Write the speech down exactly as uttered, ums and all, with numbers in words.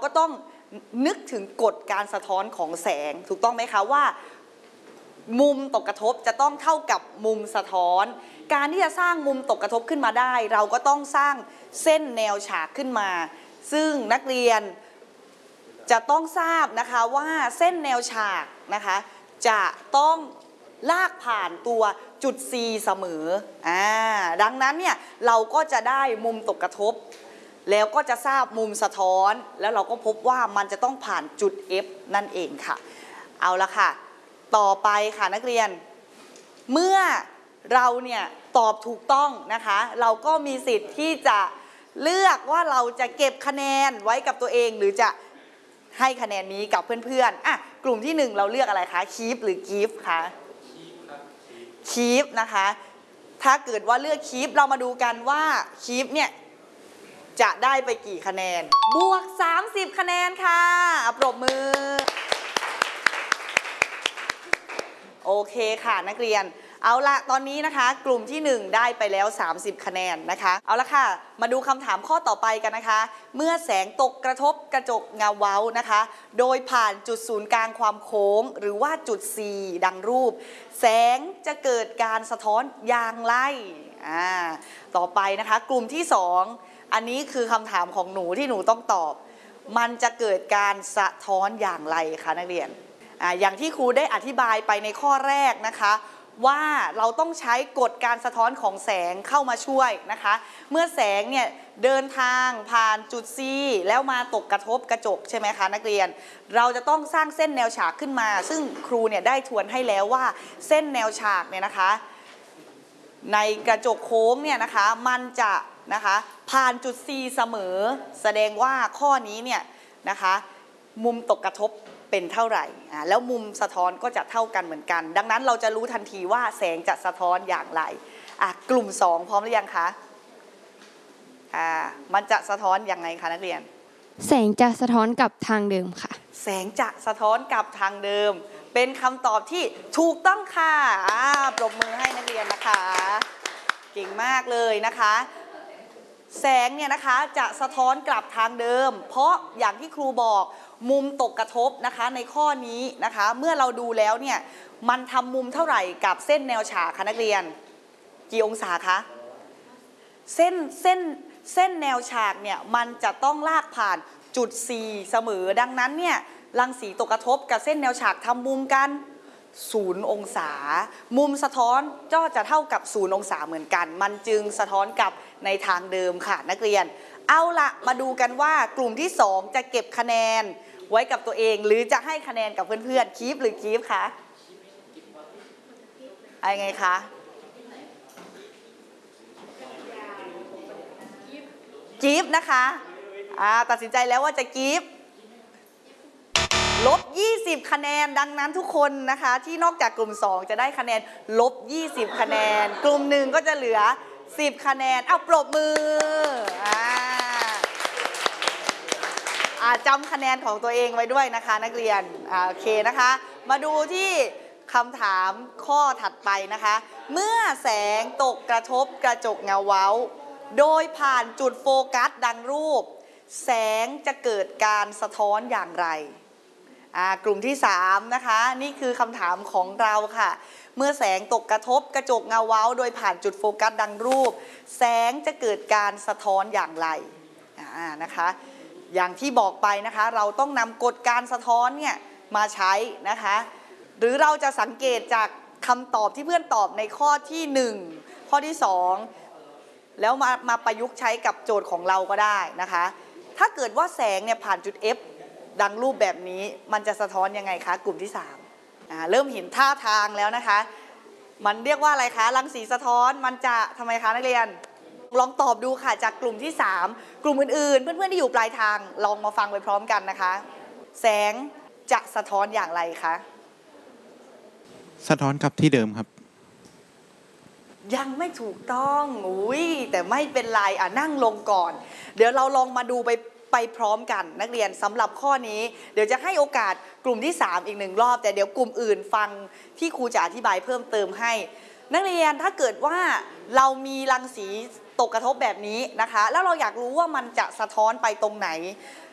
ก็ต้องนึกถึงกฎการสะท้อนของแสงถูกต้องไหมคะว่ามุมตกกระทบจะต้องเท่ากับมุมสะท้อนการที่จะสร้างมุมตกกระทบขึ้นมาได้เราก็ต้องสร้างเส้นแนวฉากขึ้นมาซึ่งนักเรียนจะต้องทราบนะคะว่าเส้นแนวฉากนะคะจะต้องลากผ่านตัวจุด C เสมออ่าดังนั้นเนี่ยเราก็จะได้มุมตกกระทบแล้วก็จะทราบมุมสะท้อนแล้วเราก็พบว่ามันจะต้องผ่านจุด F นั่นเองค่ะเอาละค่ะต่อไปค่ะนักเรียนเมื่อเราเนี่ยตอบถูกต้องนะคะเราก็มีสิทธิ์ที่จะเลือกว่าเราจะเก็บคะแนนไว้กับตัวเองหรือจะให้คะแนนนี้กับเพื่อนๆอ่ะกลุ่มที่หนึ่งเราเลือกอะไรคะ keep หรือ give คะ keep นะคะถ้าเกิดว่าเลือก keep เรามาดูกันว่า keep เนี่ยจะได้ไปกี่คะแนนบวกสามสิบคะแนนค่ะปรบมือโอเคค่ะนักเรียนเอาละตอนนี้นะคะกลุ่มที่หนึ่งได้ไปแล้วสามสิบคะแนนนะคะเอาละค่ะมาดูคำถามข้อต่อไปกันนะคะเมื่อแสงตกกระทบกระจกเงาเว้านะคะโดยผ่านจุดศูนย์กลางความโค้งหรือว่าจุด C ดังรูปแสงจะเกิดการสะท้อนอย่างไรอ่าต่อไปนะคะกลุ่มที่สองอันนี้คือคำถามของหนูที่หนูต้องตอบมันจะเกิดการสะท้อนอย่างไรคะนักเรียนอ่าอย่างที่ครูได้อธิบายไปในข้อแรกนะคะว่าเราต้องใช้กฎการสะท้อนของแสงเข้ามาช่วยนะคะเมื่อแสงเนี่ยเดินทางผ่านจุด C แล้วมาตกกระทบกระจกใช่ไหมคะนักเรียนเราจะต้องสร้างเส้นแนวฉากขึ้นมาซึ่งครูเนี่ยได้ทวนให้แล้วว่าเส้นแนวฉากเนี่ยนะคะในกระจกโค้งเนี่ยนะคะมันจะนะคะผ่านจุด C เสมอแสดงว่าข้อนี้เนี่ยนะคะมุมตกกระทบเป็นเท่าไหร่อ่าแล้วมุมสะท้อนก็จะเท่ากันเหมือนกันดังนั้นเราจะรู้ทันทีว่าแสงจะสะท้อนอย่างไรอ่ะกลุ่มสองพร้อมหรือยังคะอ่ามันจะสะท้อนอย่างไรคะนักเรียนแสงจะสะท้อนกับทางเดิมค่ะแสงจะสะท้อนกับทางเดิมเป็นคำตอบที่ถูกต้องค่ะอ่าปรบมือให้นักเรียนนะคะเก่งมากเลยนะคะแสงเนี่ยนะคะจะสะท้อนกลับทางเดิมเพราะอย่างที่ครูบอกมุมตกกระทบนะคะในข้อนี้นะคะเมื่อเราดูแล้วเนี่ยมันทำมุมเท่าไหร่กับเส้นแนวฉากคะนักเรียนกี่องศาคะเส้นเส้นเส้นแนวฉากเนี่ยมันจะต้องลากผ่านจุด C เสมอดังนั้นเนี่ยรังสีตกกระทบกับเส้นแนวฉากทำมุมกันศูนย์องศามุมสะท้อนก็จะเท่ากับศูนย์องศาเหมือนกันมันจึงสะท้อนกลับในทางเดิมค่ะนักเรียนเอาละมาดูกันว่ากลุ่มที่สองจะเก็บคะแนนไว้กับตัวเองหรือจะให้คะแนนกับเพื่อนๆคีฟหรือคีฟคะอะไรไงคะกีฟนะคะอ่าตัดสินใจแล้วว่าจะกีฟลบยี่สิบคะแนนดังนั้นทุกคนนะคะที่นอกจากกลุ่มสองจะได้คะแนนลบยี่สิบคะแนนกลุ่มหนึ่งก็จะเหลือสิบคะแนนเอาปรบมืออ่าอ่าจำคะแนนของตัวเองไว้ด้วยนะคะนักเรียนอ่าโอเคนะคะมาดูที่คำถามข้อถัดไปนะคะเมื่อแสงตกกระทบกระจกเงาเว้าโดยผ่านจุดโฟกัสดังรูปแสงจะเกิดการสะท้อนอย่างไรกลุ่มที่สามนะคะนี่คือคำถามของเราค่ะเมื่อแสงตกกระทบกระจกเงาเว้าโดยผ่านจุดโฟกัสดังรูปแสงจะเกิดการสะท้อนอย่างไรนะคะอย่างที่บอกไปนะคะเราต้องนำกฎการสะท้อนเนี่ยมาใช้นะคะหรือเราจะสังเกตจากคำตอบที่เพื่อนตอบในข้อที่หนึ่งข้อที่สองแล้วมามาประยุกต์ใช้กับโจทย์ของเราก็ได้นะคะถ้าเกิดว่าแสงเนี่ยผ่านจุด F ดังรูปแบบนี้มันจะสะท้อนยังไงคะกลุ่มที่สามอ่าเริ่มเห็นท่าทางแล้วนะคะมันเรียกว่าอะไรคะรังสีสะท้อนมันจะทำไมคะนักเรียนลองตอบดูค่ะจากกลุ่มที่สามกลุ่มอื่นๆเพื่อนๆที่อยู่ปลายทางลองมาฟังไปพร้อมกันนะคะแสงจะสะท้อนอย่างไรคะสะท้อนกับที่เดิมครับยังไม่ถูกต้องอุ้ยแต่ไม่เป็นไรอ่ะนั่งลงก่อนเดี๋ยวเราลองมาดูไปไปพร้อมกันนักเรียนสำหรับข้อนี้เดี๋ยวจะให้โอกาสกลุ่มที่สามอีกหนึ่งรอบแต่เดี๋ยวกลุ่มอื่นฟังที่ครูจะอธิบายเพิ่มเติมให้นักเรียนถ้าเกิดว่าเรามีรังสีตกกระทบแบบนี้นะคะแล้วเราอยากรู้ว่ามันจะสะท้อนไปตรงไหน